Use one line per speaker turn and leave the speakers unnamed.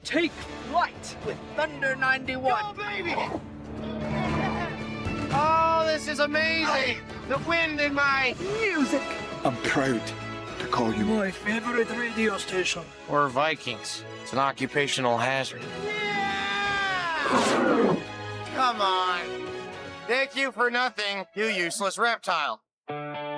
Take flight with Thunder 91.
Oh, baby! Oh, this is amazing! The wind in my...
Music.
I'm proud to call you
My favorite radio station.
We're Vikings. It's an occupational hazard. Come on. Thank you for nothing, you useless reptile.